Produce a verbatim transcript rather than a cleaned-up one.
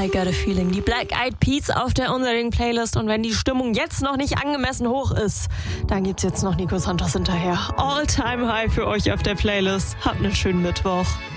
I Got a Feeling. Die Black Eyed Peas auf der Unserling Playlist. Und wenn die Stimmung jetzt noch nicht angemessen hoch ist, dann gibt's jetzt noch Nico Santos hinterher. All time high für euch auf der Playlist. Habt einen schönen Mittwoch.